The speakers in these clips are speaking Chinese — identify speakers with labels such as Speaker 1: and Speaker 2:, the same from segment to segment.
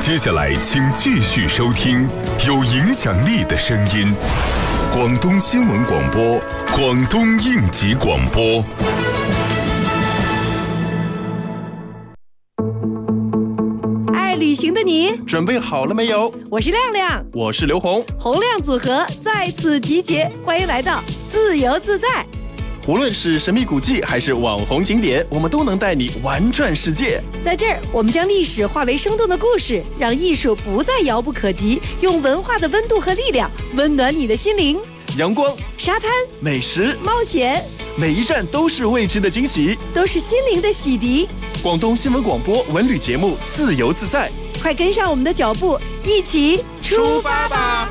Speaker 1: 接下来，请继续收听有影响力的声音——广东新闻广播、广东应急广播。
Speaker 2: 爱旅行的你，
Speaker 3: 准备好了没有？
Speaker 2: 我是亮亮，
Speaker 3: 我是刘红，
Speaker 2: 洪亮组合在此集结，欢迎来到自由自在。
Speaker 3: 无论是神秘古迹还是网红景点，我们都能带你玩转世界。
Speaker 2: 在这儿，我们将历史化为生动的故事，让艺术不再遥不可及，用文化的温度和力量温暖你的心灵。
Speaker 3: 阳光、
Speaker 2: 沙滩、
Speaker 3: 美食、
Speaker 2: 冒险，
Speaker 3: 每一站都是未知的惊喜，
Speaker 2: 都是心灵的洗涤。
Speaker 3: 广东新闻广播文旅节目《自由自在》，
Speaker 2: 快跟上我们的脚步，一起出发吧！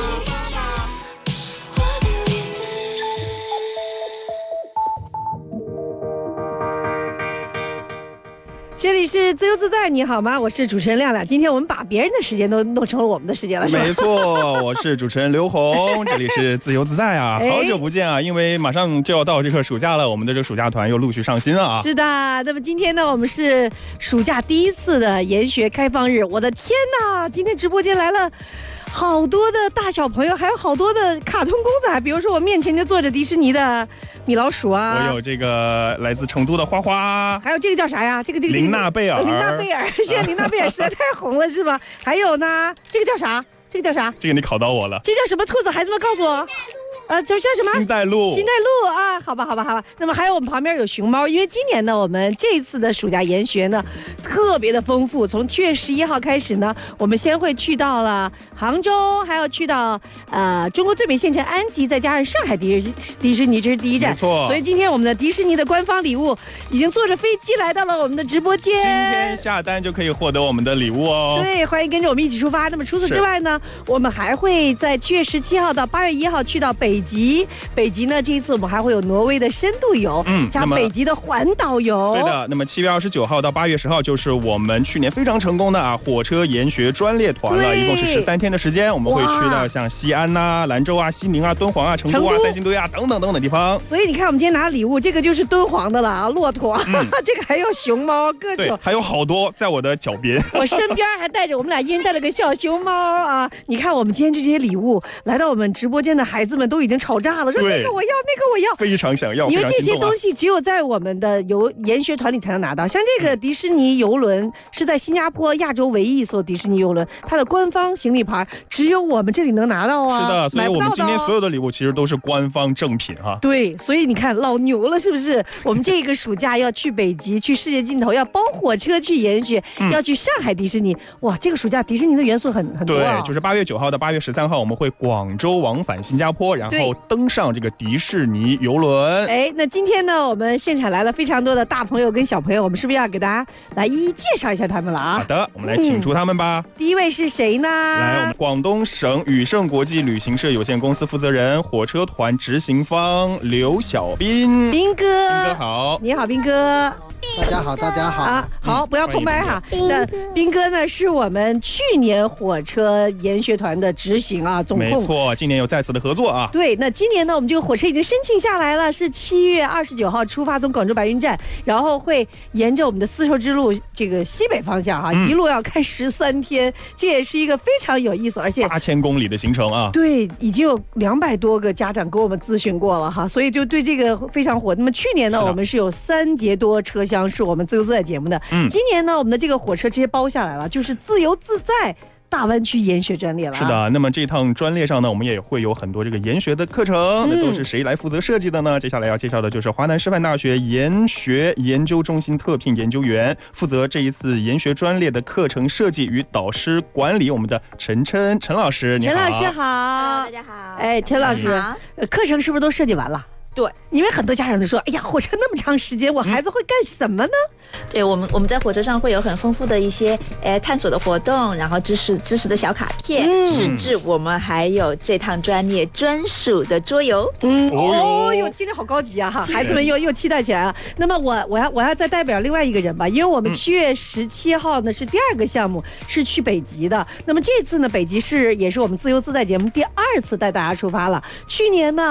Speaker 2: 这里是自由自在，你好吗？我是主持人亮亮。今天我们把别人的时间都弄成了我们的时间了，是吧？
Speaker 3: 没错，我是主持人刘红，这里是自由自在啊，好久不见啊！因为马上就要到这个暑假了，我们的这个暑假团又陆续上新啊。
Speaker 2: 是的，那么今天呢，我们是暑假第一次的研学开放日。我的天哪，今天直播间来了好多的大小朋友，还有好多的卡通公仔，比如说我面前就坐着迪士尼的米老鼠啊，
Speaker 3: 我有这个来自成都的花花，
Speaker 2: 还有这个叫啥呀？这个
Speaker 3: 琳娜贝尔，
Speaker 2: 琳娜贝尔，现在琳娜贝尔实在太红了，是吧？还有呢，这个叫啥？这个叫啥？
Speaker 3: 这个你考到我了。
Speaker 2: 这叫什么兔子？孩子们告诉我。叫什么？
Speaker 3: 新带路
Speaker 2: 啊！好吧。那么还有我们旁边有熊猫，因为今年呢，我们这次的暑假研学呢，特别的丰富。从7月11号开始呢，我们先会去到了杭州，还要去到中国最美县城安吉，再加上上海迪士尼，这是第一站。
Speaker 3: 没错。
Speaker 2: 所以今天我们的迪士尼的官方礼物已经坐着飞机来到了我们的直播间。今
Speaker 3: 天下单就可以获得我们的礼物哦。
Speaker 2: 对，欢迎跟着我们一起出发。那么除此之外呢，我们还会在7月17号到8月1号去到北极呢，这一次我们还会有挪威的深度游，加北极的环岛游。
Speaker 3: 对的，那么7月29号到8月10号就是我们去年非常成功的火车研学专列团了，一共是13天的时间，我们会去到像西安呐、兰州啊、西宁啊、敦煌啊、成都啊、三星堆啊等等的地方。
Speaker 2: 所以你看，我们今天拿的礼物，这个就是敦煌的了啊，骆驼，这个还有熊猫，各种，
Speaker 3: 对，还有好多在我的脚边。
Speaker 2: 我身边还带着我们俩一人带了个小熊猫啊！你看，我们今天就这些礼物来到我们直播间的孩子们都已经吵炸了，说这个我要，那个我要，
Speaker 3: 非常想要。
Speaker 2: 因为这些东西只有在我们的研学团里才能拿到。像这个迪士尼游轮是在新加坡亚洲唯一一艘迪士尼游轮，它的官方行李牌只有我们这里能拿到啊。
Speaker 3: 是的，所以我们今天所有的礼物其实都是官方正品哈。
Speaker 2: 对，所以你看老牛了是不是？我们这个暑假要去北极，去世界尽头，要包火车去研学，要去上海迪士尼。哇，这个暑假迪士尼的元素很多啊。
Speaker 3: 对，就是8月9号到8月13号，我们会广州往返新加坡，然后登上这个迪士尼游轮。
Speaker 2: 那今天呢，我们现场来了非常多的大朋友跟小朋友，我们是不是要给大家来一一介绍一下他们了啊？
Speaker 3: 好的，我们来请出他们吧。
Speaker 2: 第一位是谁呢？
Speaker 3: 来，我们广东省宇盛国际旅行社有限公司负责人、火车团执行方刘小斌。
Speaker 2: 斌哥
Speaker 3: 好。
Speaker 2: 你好，斌哥。
Speaker 4: 大家好
Speaker 2: 好，不要空白哈。那斌哥呢，是我们去年火车研学团的执行啊，总控。
Speaker 3: 没错，今年有再次的合作啊。
Speaker 2: 对，那今年呢，我们这个火车已经申请下来了，是7月29号出发，从广州白云站，然后会沿着我们的丝绸之路这个西北方向哈，一路要开13天，这也是一个非常有意思，而且
Speaker 3: 8000公里的行程啊。
Speaker 2: 对，已经有200多个家长跟我们咨询过了哈，所以就对这个非常火。那么去年呢，我们是有3节多车厢是我们自由自在节目的，今年呢，我们的这个火车直接包下来了，就是自由自在大湾区研学专列了。
Speaker 3: 是的，那么这趟专列上呢，我们也会有很多这个研学的课程，那都是谁来负责设计的呢？接下来要介绍的就是华南师范大学研学研究中心特聘研究员，负责这一次研学专列的课程设计与导师管理，我们的陈老师，你好。
Speaker 2: 陈老师好，
Speaker 5: 大家好。
Speaker 2: 陈老师，课程是不是都设计完了？
Speaker 5: 对，
Speaker 2: 因为很多家长都说，哎呀，火车那么长时间，我孩子会干什么呢？
Speaker 5: 对，我们在火车上会有很丰富的一些探索的活动，然后知识的小卡片，甚至我们还有这趟专列专属的桌游。
Speaker 2: 听着好高级啊哈！孩子们又期待起来了。那么我要再代表另外一个人吧，因为我们7月17号呢是第2个项目，是去北极的。那么这次呢，北极也是我们自由自在节目第2次带大家出发了。去年呢，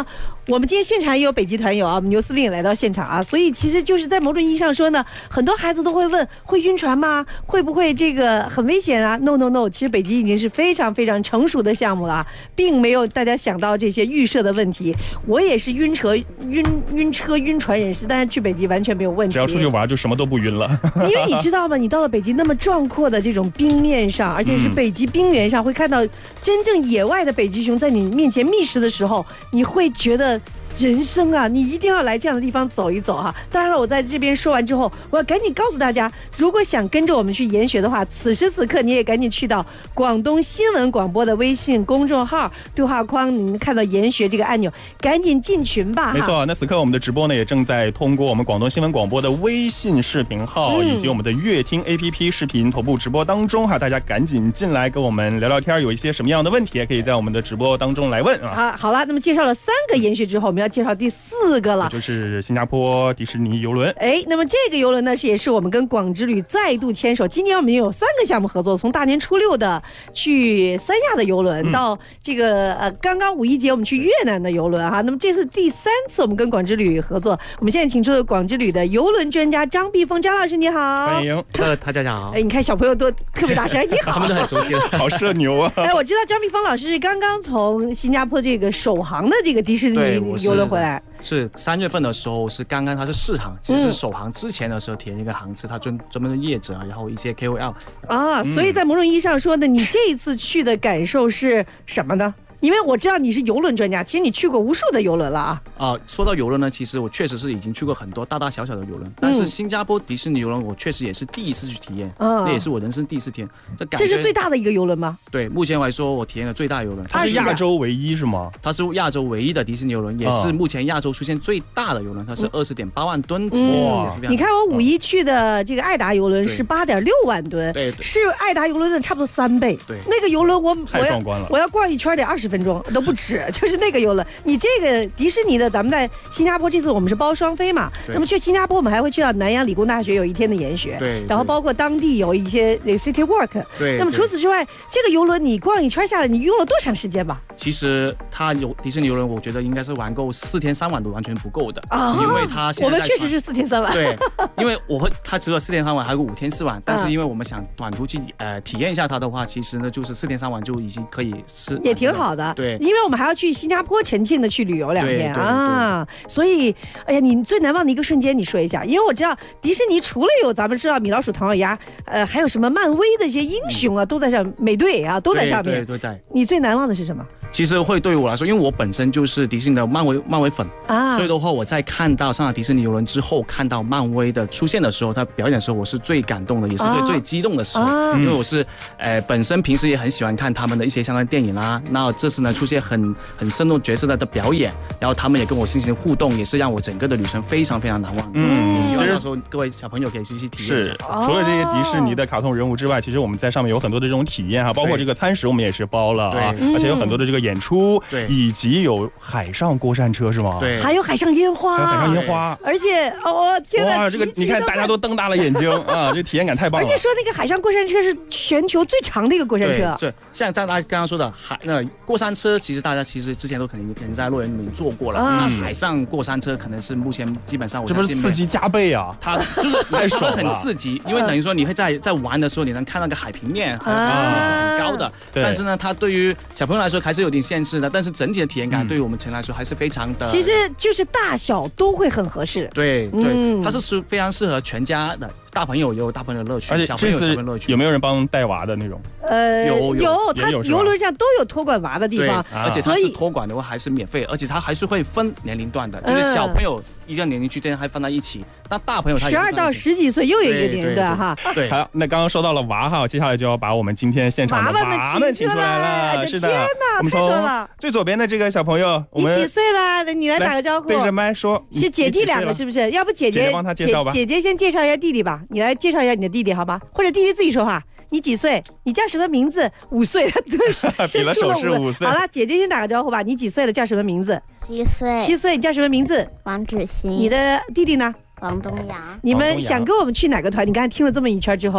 Speaker 2: 我们今天现场也有北极团友啊，我们牛司令也来到现场啊，所以其实就是在某种意义上说呢，很多孩子都会问，会晕船吗？会不会这个很危险啊 ？No， 其实北极已经是非常非常成熟的项目了，并没有大家想到这些预设的问题。我也是晕车、晕船人士，但是去北极完全没有问题。
Speaker 3: 只要出去玩就什么都不晕了。
Speaker 2: 因为你知道吗？你到了北极那么壮阔的这种冰面上，而且是北极冰原上，会看到真正野外的北极熊在你面前觅食的时候，你会觉得人生啊，你一定要来这样的地方走一走哈。当然了，我在这边说完之后，我要赶紧告诉大家，如果想跟着我们去研学的话，此时此刻你也赶紧去到广东新闻广播的微信公众号对话框，你们看到研学这个按钮，赶紧进群吧。
Speaker 3: 没错，那此刻我们的直播呢，也正在通过我们广东新闻广播的微信视频号，以及我们的乐听 APP 视频同步直播当中哈，大家赶紧进来跟我们聊聊天，有一些什么样的问题，也可以在我们的直播当中来问啊。
Speaker 2: 好了，那么介绍了3个研学之后，我们要介绍第4个了，
Speaker 3: 就是新加坡迪士尼邮轮。
Speaker 2: 那么这个邮轮呢，也是我们跟广之旅再度牵手。今年我们有3个项目合作，从大年初6的去三亚的邮轮，到这个刚刚5·1节我们去越南的邮轮哈。那么这是第3次我们跟广之旅合作。我们现在请出了广之旅的邮轮专家张碧峰张老师，你好。
Speaker 3: 欢迎。
Speaker 6: 大家好。
Speaker 2: 你看小朋友都特别大声，你好。
Speaker 6: 他们都很熟悉了，
Speaker 3: 好社牛啊。
Speaker 2: 我知道张碧峰老师是刚刚从新加坡这个首航的这个迪士尼邮轮回来。
Speaker 6: 是3月份的时候，是刚刚他是试航，只是首航之前的时候体验一个航次，他专门的业者，然后一些 KOL
Speaker 2: 啊，所以在某种意义上说呢，你这一次去的感受是什么呢？因为我知道你是邮轮专家，其实你去过无数的邮轮了啊。
Speaker 6: 说到邮轮呢，其实我确实是已经去过很多大大小小的邮轮，但是新加坡迪士尼邮轮我确实也是第一次去体验，那也是我人生第一次体验。
Speaker 2: 这是最大的一个邮轮吗？
Speaker 6: 对，目前来说我体验的最大的邮轮。
Speaker 3: 它是亚洲唯一是吗？
Speaker 6: 它是亚洲唯一的迪士尼邮轮，也是目前亚洲出现最大的邮轮，它是20.8万吨级。
Speaker 2: 你看我5·1去的这个爱达邮轮是8.6万吨，
Speaker 6: 对，
Speaker 2: 是爱达邮轮的差不多3倍。
Speaker 6: 对，
Speaker 2: 那个邮轮
Speaker 3: 太壮观了，
Speaker 2: 我要逛一圈得20分钟都不止。就是那个邮轮，你这个迪士尼的，咱们在新加坡这次我们是包双飞嘛，那么去新加坡我们还会去到南洋理工大学有1天的研学，
Speaker 6: 对，
Speaker 2: 然后包括当地有一些City Walk，
Speaker 6: 对。
Speaker 2: 那么除此之外，这个邮轮你逛一圈下来，你用了多长时间吧？
Speaker 6: 其实它有迪士尼邮轮，我觉得应该是玩够4天3晚都完全不够的因为它现在
Speaker 2: 我们确实是4天3晚，
Speaker 6: 对，因为它除了4天3晚，还有5天4晚，但是因为我们想短途去体验一下它的话，其实呢就是4天3晚就已经可以是
Speaker 2: 也挺好的，
Speaker 6: 对，
Speaker 2: 因为我们还要去新加坡沉浸的去旅游2天啊，所以哎呀，你最难忘的一个瞬间你说一下，因为我知道迪士尼除了有咱们知道米老鼠、唐老鸭，还有什么漫威的一些英雄啊，都在上，美队啊都在上面，
Speaker 6: 对，都在。
Speaker 2: 你最难忘的是什么？
Speaker 6: 其实会对于我来说，因为我本身就是迪士尼的漫威粉啊，所以的话，我在看到上海迪士尼邮轮之后，看到漫威的出现的时候，他表演的时候，我是最感动的，也是最激动的时候，因为我是本身平时也很喜欢看他们的一些相关电影啊，那这次呢出现很生动角色的表演，然后他们也跟我进行互动，也是让我整个的旅程非常非常难忘。也希望到时候各位小朋友可以继续体验一下。
Speaker 3: 除了这些迪士尼的卡通人物之外，其实我们在上面有很多的这种体验包括这个餐食我们也是包了啊，而且有很多的这个演出，
Speaker 6: 对，
Speaker 3: 以及有海上过山车是吗？
Speaker 6: 对，
Speaker 2: 还有海上烟花，而且天哪，
Speaker 3: 这个你看大家都瞪大了眼睛啊，这体验感太棒了。
Speaker 2: 而且说那个海上过山车是全球最长的一个过山车，
Speaker 6: 对，像大家刚刚说的过山车，其实大家之前都可能在乐园里面坐过了，那海上过山车可能是目前基本上我相信
Speaker 3: 这不是刺激加倍啊，
Speaker 6: 它就是太爽了，很刺激，因为等于说你会在玩的时候，你能看到个海平面，还有是很高的，但是呢，它对于小朋友来说还是有点限制的，但是整体的体验感对于我们成人来说还是非常的，
Speaker 2: 其实就是大小都会很合适，
Speaker 6: 对，它是非常适合全家的。大朋友有大朋友的乐趣，
Speaker 3: 而且
Speaker 6: 小朋友有小朋友的乐趣。有
Speaker 3: 没有人帮带娃的那种？
Speaker 2: 有，它游轮上都有托管娃的地方，
Speaker 6: 而且它是托管的话还是免费，而且它还是会分年龄段的，就是小朋友一个年龄区间还放在一起，那大朋友他
Speaker 2: 12到10几岁又有一个年龄段哈。
Speaker 6: 对，
Speaker 3: 好，那刚刚说到了娃哈，接下来就要把我们今天现场的娃们请出来了。是的，我们从最左边的这个小朋友，
Speaker 2: 你几岁了？你来打个招呼。
Speaker 3: 对着麦说，
Speaker 2: 是姐弟2个是不是？要不姐姐
Speaker 3: 帮他介绍吧。
Speaker 2: 姐姐先介绍一下弟弟吧，你来介绍一下你的弟弟好吧？或者弟弟自己说话。你几岁？你叫什么名字？5岁，对，
Speaker 3: 比了手是5岁。
Speaker 2: 好了，姐姐先打个招呼吧。你几岁了？叫什么名字
Speaker 7: ？7岁。
Speaker 2: 7岁，你叫什么名字？
Speaker 7: 王芷欣。
Speaker 2: 你的弟弟呢？
Speaker 7: 王东阳。
Speaker 2: 你们想跟我们去哪个团？你刚才听了这么一圈之后，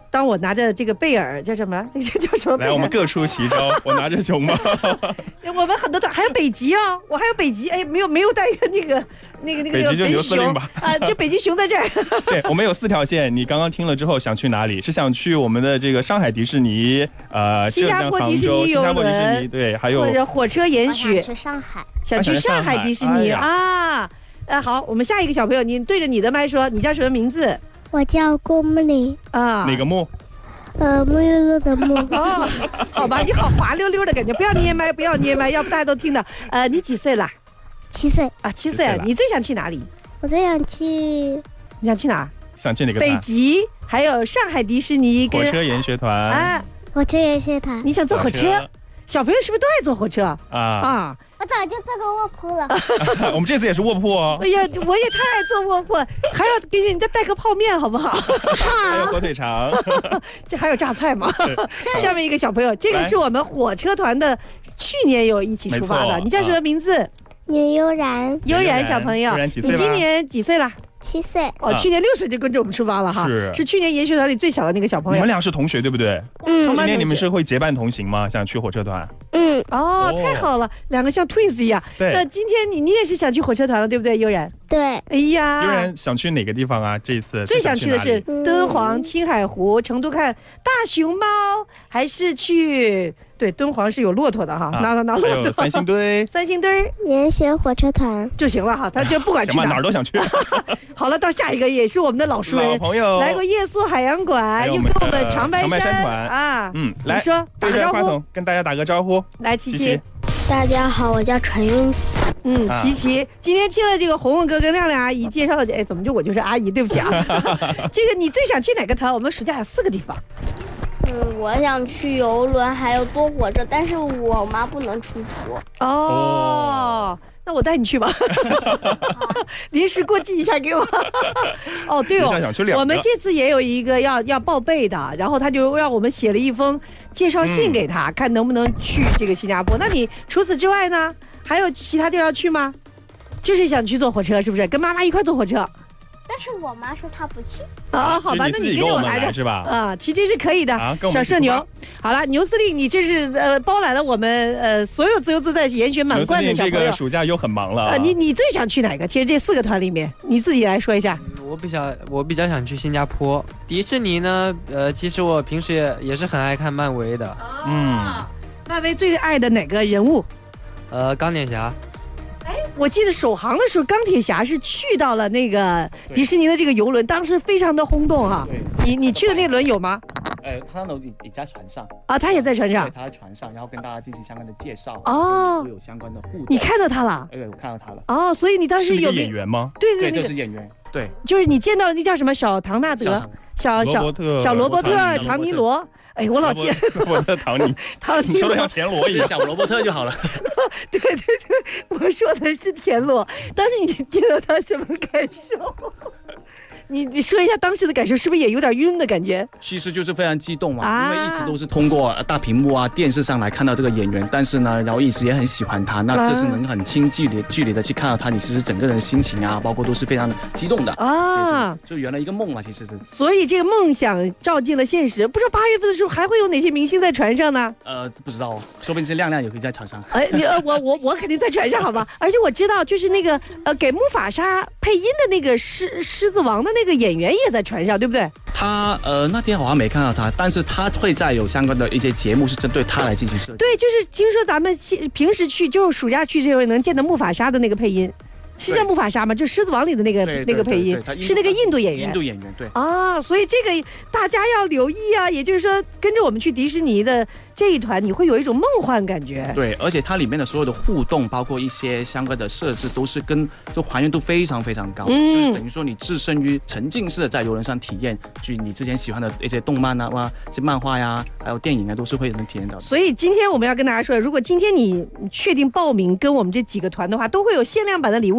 Speaker 2: 当我拿着这个贝尔叫什么？这个叫什么？
Speaker 3: 来，我们各出奇招。我拿着熊猫。
Speaker 2: 我们很多团还有北极啊，我还有北极，哎，没有带一个那个
Speaker 3: 北极就牛司令吧？
Speaker 2: 就北极熊在这儿。
Speaker 3: 对，我们有4条线。你刚刚听了之后想去哪里？是想去我们的这个上海迪士尼，
Speaker 2: 新加坡迪士尼游轮，
Speaker 3: 对，还有
Speaker 2: 或者火车延续。
Speaker 7: 去上海，
Speaker 2: 想去上海迪士尼啊。好，我们下一个小朋友，你对着你的麦说，你叫什么名字？
Speaker 7: 我叫郭木林
Speaker 2: 啊。
Speaker 3: 哪个木？
Speaker 7: 沐浴露的沐。
Speaker 2: 哦，好吧，你好滑溜溜的感觉，不要捏麦，不要捏麦，要不大家都听到。你几岁了
Speaker 7: ？7岁
Speaker 2: 啊，7岁。你最想去哪里？
Speaker 7: 我最想去。
Speaker 2: 你想去哪？
Speaker 3: 想去哪个？
Speaker 2: 北极，还有上海迪士尼跟
Speaker 3: 火车研学团
Speaker 2: 啊。
Speaker 7: 火车研学团。
Speaker 2: 你想坐火车？小朋友是不是都爱坐火车
Speaker 3: 啊？
Speaker 7: 我早就坐过卧铺了。
Speaker 3: 我们这次也是卧铺哦。
Speaker 2: 哎呀，我也太爱坐卧铺，还要给你再带个泡面，好不好？
Speaker 3: 还有火腿肠。
Speaker 2: 这还有榨菜吗？下面一个小朋友，这个是我们火车团的，去年有一起出发的。你叫什么名字？
Speaker 7: 牛悠然。
Speaker 2: 悠然小朋友，你今年几岁了
Speaker 7: ？7岁。
Speaker 2: 哦，去年6岁就跟着我们出发了哈。
Speaker 3: 是
Speaker 2: 去年研学团里最小的那个小朋友。
Speaker 3: 你们俩是同学对不对？
Speaker 7: 嗯。
Speaker 3: 今年你们是会结伴同行吗？想去火车团？
Speaker 7: 嗯。
Speaker 2: 哦，太好了，两个像 twins 一样。
Speaker 3: 对。
Speaker 2: 那今天你也是想去火车团了，对不对，悠然？
Speaker 7: 对。
Speaker 2: 哎呀。
Speaker 3: 悠然想去哪个地方啊？这一次
Speaker 2: 最想去的是敦煌、青海湖、成都看大熊猫，还是去？对，敦煌是有骆驼的哈，拿骆驼。
Speaker 3: 三星堆，
Speaker 7: 研学火车团
Speaker 2: 就行了哈，他就不管去
Speaker 3: 哪儿都想去。
Speaker 2: 好了，到下一个也是我们的老熟人，
Speaker 3: 老朋友，
Speaker 2: 来过夜宿海洋馆，又跟我们长白山
Speaker 3: 团
Speaker 2: 啊。
Speaker 3: 来
Speaker 2: 说打个招呼，
Speaker 3: 跟大家打个招呼。
Speaker 2: 来，琪琪。
Speaker 7: 大家好，我叫陈韵琪。
Speaker 2: 琪琪，今天听了这个红红哥跟亮亮阿姨介绍的，哎，怎么就我就是阿姨？对不起啊。这个你最想去哪个团？我们暑假有4个地方。
Speaker 7: 我想去游轮，还有坐火车，但是我妈不能出国。
Speaker 2: 哦，那我带你去吧。临时过继一下给我。哦，对哦，我们这次也有一个要报备的，然后他就让我们写了一封介绍信给他，看能不能去这个新加坡。那你除此之外呢，还有其他地方要去吗？就是想去坐火车，是不是？跟妈妈一块坐火车。
Speaker 7: 但是我妈说她不去。
Speaker 2: 好吧，那你跟着我来
Speaker 3: 是吧？
Speaker 2: 琪琪是可以的。小社牛，好了，牛司令，你这是包揽了我们所有自由自在、研学满贯的小朋友。
Speaker 3: 这个暑假又很忙了。
Speaker 2: 你最想去哪个？其实这4个团里面，你自己来说一下。
Speaker 8: 我比较想去新加坡。迪士尼呢，其实我平时也是很爱看漫威的。
Speaker 2: 漫威最爱的哪个人物？
Speaker 8: 钢铁侠。
Speaker 2: 我记得首航的时候，钢铁侠是去到了那个迪士尼的这个游轮，当时非常的轰动哈。你去的那轮有吗？
Speaker 6: 他那也在船上
Speaker 2: 啊，他也在船上。
Speaker 6: 对，他在船上，然后跟大家进行相关的介绍。
Speaker 2: 哦，
Speaker 6: 会有相关的互动。
Speaker 2: 你看到他了？
Speaker 6: 我看到他了。
Speaker 2: 哦，所以你当时有
Speaker 3: 演员吗？
Speaker 2: 对，
Speaker 6: 就是演员。对，
Speaker 2: 就是你见到了那叫什么小唐纳德、小罗伯特、唐尼罗。哎，我老见
Speaker 3: 我的唐尼，你说的像田螺一样，
Speaker 6: 小罗伯特就好了。
Speaker 2: 对，我说的是田螺。但是你见到他什么感受？你说一下当时的感受，是不是也有点晕的感觉？
Speaker 6: 其实就是非常激动嘛，因为一直都是通过大屏幕啊、电视上来看到这个演员，但是呢，然后一直也很喜欢他，那这是能很近距离的去看到他，你其实整个人的心情啊，包括都是非常的激动的啊，就圆了一个梦嘛，其实是。所
Speaker 2: 以这个梦想照进了现实。不知道8月份的时候还会有哪些明星在船上呢？
Speaker 6: 不知道，说不定是亮亮也会在船上。
Speaker 2: 我肯定在船上，好吧？而且我知道，就是那个给木法沙配音的那个狮子王的那个演员也在船上，对不对？
Speaker 6: 他那天好像没看到他，但是他会在有相关的一些节目是针对他来进行设计。
Speaker 2: 对，就是听说咱们平时去，就是暑假去这回能见到木法沙的那个配音。是叫木法沙吗？就《狮子王》里的那个配音，是那个印度演员。
Speaker 6: 印度演员对
Speaker 2: 啊，所以这个大家要留意啊。也就是说，跟着我们去迪士尼的这一团，你会有一种梦幻感觉。
Speaker 6: 对，而且它里面的所有的互动，包括一些相关的设置，都是就还原度非常非常高，就是等于说你置身于沉浸式的在游轮上体验，就你之前喜欢的一些动漫啊、一些漫画呀，还有电影啊，都是会能体验到的。
Speaker 2: 所以今天我们要跟大家说，如果今天你确定报名跟我们这几个团的话，都会有限量版的礼物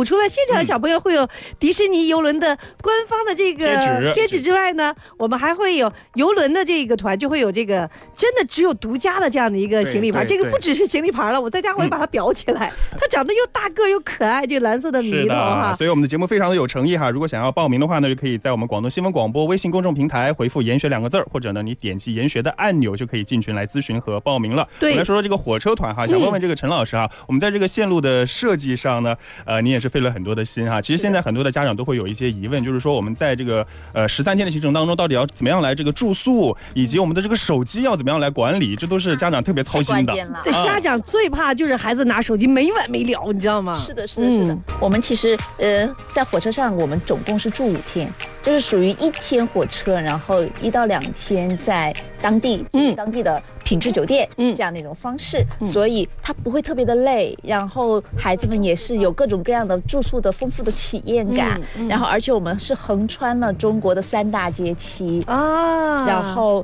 Speaker 2: 除了现场的小朋友会有迪士尼游轮的官方的这个贴纸之外呢，我们还会有游轮的这个团就会有这个真的只有独家的这样的一个行李牌，这个不只是行李牌了，我在家我会把它裱起来，它长得又大个又可爱，这个蓝色的谜头哈。
Speaker 3: 所以我们的节目非常的有诚意哈。如果想要报名的话呢，就可以在我们广东新闻广播微信公众平台回复研学2个字，或者呢你点击研学的按钮就可以进群来咨询和报名了。我们来说说这个火车团哈，想问问这个陈老师哈，我们在这个线路的设计上呢，你也是费了很多的心哈。其实现在很多的家长都会有一些疑问，就是说我们在这个13天的行程当中，到底要怎么样来这个住宿，以及我们的这个手机要怎么样来管理，这都是家长特别操心的。
Speaker 2: 对，家长最怕就是孩子拿手机没完没了，你知道吗？
Speaker 5: 是的，是的，是的。我们其实在火车上，我们总共是住5天，就是属于1天火车，然后1到2天在当地当地的品质酒店这样的一种方式，所以它不会特别的累，然后孩子们也是有各种各样的住宿的丰富的体验感，然后而且我们是横穿了中国的3大阶梯啊，然后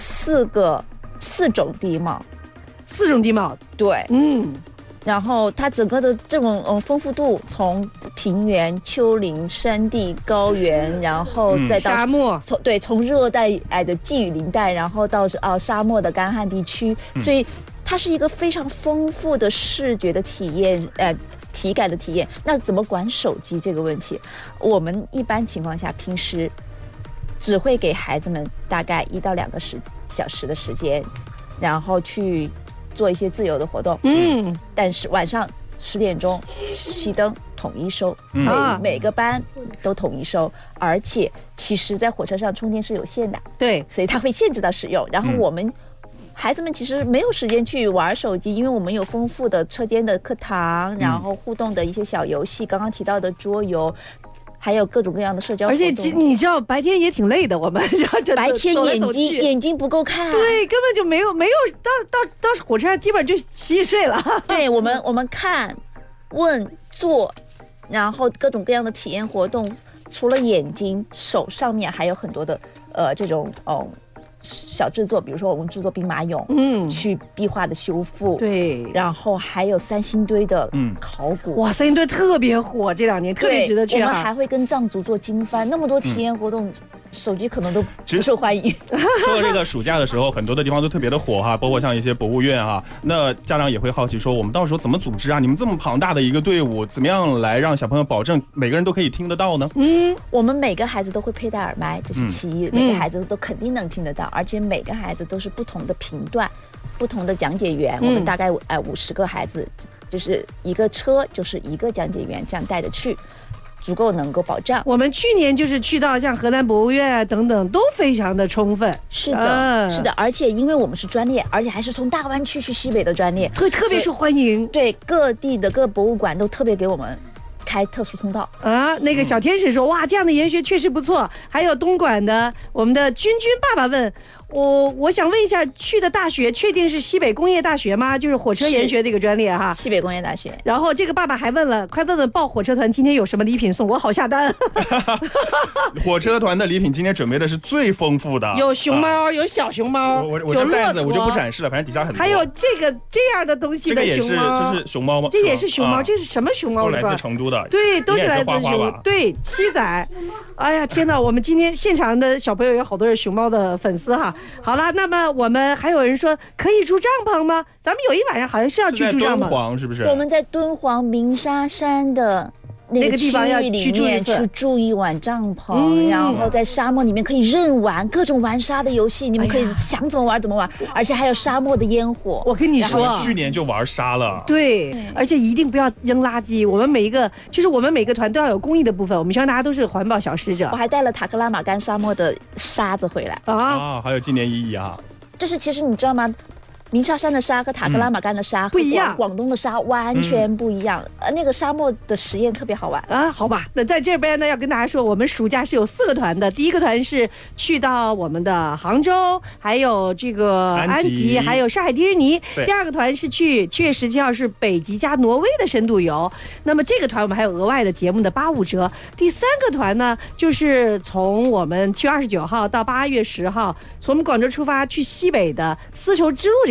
Speaker 5: 4种地貌
Speaker 2: ，4种地貌，
Speaker 5: 对，然后它整个的这种丰富度，从平原、丘陵、山地、高原，然后再到
Speaker 2: 沙漠，
Speaker 5: 从热带的季雨林带，然后到沙漠的干旱地区，所以它是一个非常丰富的视觉的体验，体感的体验。那怎么管手机这个问题？我们一般情况下平时只会给孩子们大概1到2个小时的时间，然后去做一些自由的活动，但是晚上10点钟熄灯统一收，每个班都统一收，而且其实在火车上充电是有限的，
Speaker 2: 对，
Speaker 5: 所以它会限制到使用。然后我们孩子们其实没有时间去玩手机，因为我们有丰富的车间的课堂，然后互动的一些小游戏，刚刚提到的桌游。还有各种各样的社交活动，
Speaker 2: 而且你知道白天也挺累的，我们
Speaker 5: 白天眼睛不够看，
Speaker 2: 对，根本就没有到火车上基本就洗睡了。
Speaker 5: 对，我们看、问、做，然后各种各样的体验活动，除了眼睛，手上面还有很多的这种小制作，比如说我们制作兵马俑，去壁画的修复，
Speaker 2: 对，
Speaker 5: 然后还有3星堆的考古，
Speaker 2: 哇，3星堆特别火，这2年特别值得去。
Speaker 5: 我们还会跟藏族做经幡，那么多体验活动，手机可能都不受欢迎。
Speaker 3: 说到这个暑假的时候，很多的地方都特别的火哈，包括像一些博物院哈，那家长也会好奇说，我们到时候怎么组织啊？你们这么庞大的一个队伍，怎么样来让小朋友保证每个人都可以听得到呢？
Speaker 5: 我们每个孩子都会佩戴耳麦，这是其一，每个孩子都肯定能听得到。而且每个孩子都是不同的频段、不同的讲解员，我们大概50个孩子，就是一个车就是1个讲解员，这样带着去，足够能够保障。
Speaker 2: 我们去年就是去到像河南博物院等等，都非常的充分。
Speaker 5: 是的，是的，而且因为我们是专列，而且还是从大湾区去西北的专列，
Speaker 2: 特别受欢迎。
Speaker 5: 对，各地的各博物馆都特别给我们开特殊通道
Speaker 2: 啊！那个小天使说：“哇，这样的研学确实不错。”还有东莞的我们的君爸爸问我想问一下，去的大学确定是西北工业大学吗？就是火车研学这个专列哈。
Speaker 5: 西北工业大学。
Speaker 2: 然后这个爸爸还问了，快问问报火车团今天有什么礼品送，我好下单。
Speaker 3: 火车团的礼品今天准备的是最丰富的，
Speaker 2: 有熊猫，有小熊猫，
Speaker 3: 我这袋子我就不展示了，反正底下很多。
Speaker 2: 还有这样的东西的熊猫，
Speaker 3: 这是熊猫吗？
Speaker 2: 这也是熊猫，这是什么熊猫？
Speaker 3: 都来自成都的。
Speaker 2: 对，都是来自熊。对，7仔。哎呀，天哪！我们今天现场的小朋友有好多是熊猫的粉丝哈。好了，那么我们还有人说可以住帐篷吗？咱们有一晚上好像是要去住帐篷，
Speaker 3: 敦煌是不是？
Speaker 5: 我们在敦煌鸣沙山的那个地方要去住一晚帐篷，然后在沙漠里面可以任玩各种玩沙的游戏，你们可以想怎么玩怎么玩，而且还有沙漠的烟火。
Speaker 2: 我跟你说，
Speaker 3: 去年就玩沙了。
Speaker 2: 对，而且一定不要扔垃圾。我们每个团都要有公益的部分，我们希望大家都是环保小使者。
Speaker 5: 我还带了塔克拉玛干沙漠的沙子回来
Speaker 3: 啊，还有纪念意义啊。
Speaker 5: 就是其实你知道吗？鸣沙山的沙和塔克拉玛干的沙
Speaker 2: 不一样，
Speaker 5: 广东的沙完全不一样。那个沙漠的实验特别好玩
Speaker 2: 啊。好吧，那在这边呢，要跟大家说，我们暑假是有4个团的。第一个团是去到我们的杭州，还有这个安吉，还有上海迪士尼。第2个团是去7月17号是北极加挪威的深度游。那么这个团我们还有额外的节目的85折。第3个团呢，就是从我们7月29号到8月10号，从我们广州出发去西北的丝绸之路这个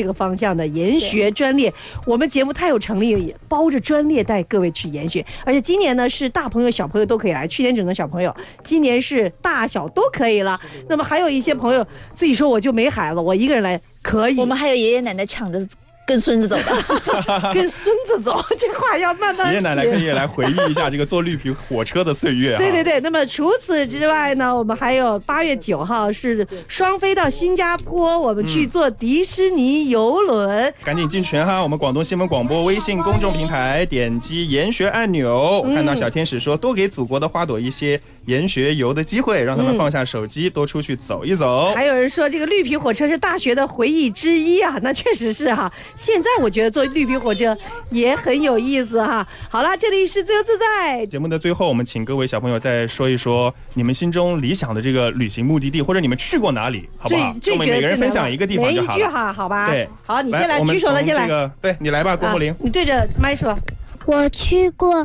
Speaker 2: 个方向的研学专列。我们节目太有诚意，包着专列带各位去研学。而且今年呢是大朋友小朋友都可以来，去年只能小朋友，今年是大小都可以了。那么还有一些朋友自己说我就没孩子，我一个人来可以。
Speaker 5: 我们还有爷爷奶奶抢着跟孙子走的，
Speaker 2: 跟孙子走，这话要慢慢。
Speaker 3: 爷爷奶奶可以来回忆一下这个坐绿皮火车的岁月。
Speaker 2: 对对对，那么除此之外呢，我们还有8月9号是双飞到新加坡，我们去坐迪士尼游轮。
Speaker 3: 赶紧进群哈！我们广东新闻广播微信公众平台点击研学按钮，看到小天使说多给祖国的花朵一些研学游的机会，让他们放下手机，多出去走一走。
Speaker 2: 还有人说这个绿皮火车是大学的回忆之一啊，那确实是哈。现在我觉得坐绿皮火车也很有意思哈。好了，这里是自由自在
Speaker 3: 节目的最后，我们请各位小朋友再说一说你们心中理想的这个旅行目的地，或者你们去过哪里，好不好？我们每个人分享一个地方就好了。
Speaker 2: 每一句哈，好吧？
Speaker 3: 对，
Speaker 2: 好，你先来，举手的先来。
Speaker 3: 对，你来吧，郭柏林。
Speaker 2: 你对着麦说。
Speaker 9: 我去过。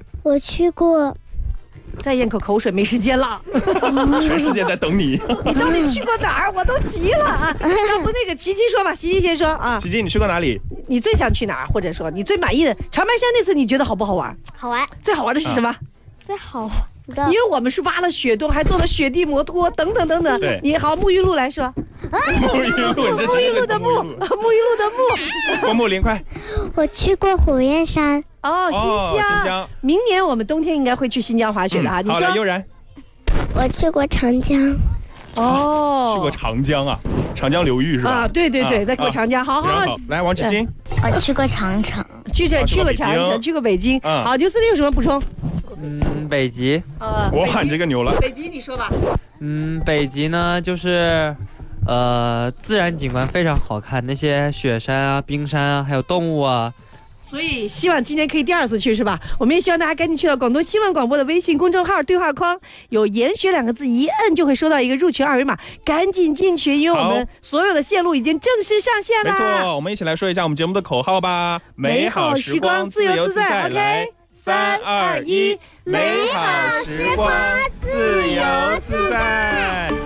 Speaker 2: 再咽口口水，没时间了。
Speaker 3: 全世界在等你。
Speaker 2: 你到底去过哪儿？我都急了啊！要不那个琪琪说吧，琪琪先说啊。
Speaker 3: 琪琪，你去过哪里？
Speaker 2: 你最想去哪儿？或者说你最满意的长白山那次，你觉得好不好玩？
Speaker 7: 好玩。
Speaker 2: 最好玩的是什么？
Speaker 7: 最好的，
Speaker 2: 因为我们是挖了雪洞，还做了雪地摩托，等等等等。
Speaker 3: 对，
Speaker 2: 你好，沐浴露来说。
Speaker 3: 沐浴露，
Speaker 2: 沐浴露的沐，沐浴露的沐。
Speaker 3: 郭沐林，快。
Speaker 9: 我去过虎燕山。
Speaker 2: 哦，新疆。明年我们冬天应该会去新疆滑雪的哈。
Speaker 3: 好了，悠然。
Speaker 9: 我去过长江。
Speaker 2: 哦，
Speaker 3: 去过长江啊，长江流域是吧？
Speaker 2: 啊，对对对，在过长江。好。
Speaker 3: 来，王芷欣。
Speaker 9: 我去过长城。
Speaker 2: 去过长城，去过北京。好，刘思林有什么补充？
Speaker 8: 北极。
Speaker 3: 我喊这个牛了。
Speaker 2: 北极，你说吧。
Speaker 8: 北极呢，就是自然景观非常好看，那些雪山啊、冰山啊，还有动物啊。
Speaker 2: 所以希望今年可以第2次去，是吧？我们也希望大家赶紧去到广东新闻广播的微信公众号对话框，有研学2个字，一摁就会收到一个入群2维码，赶紧进群，因为我们所有的线路已经正式上线了。
Speaker 3: 没错，我们一起来说一下我们节目的口号吧：
Speaker 2: 美好时光自由自在。OK， 3、2、1，
Speaker 3: 美好时光自由自在。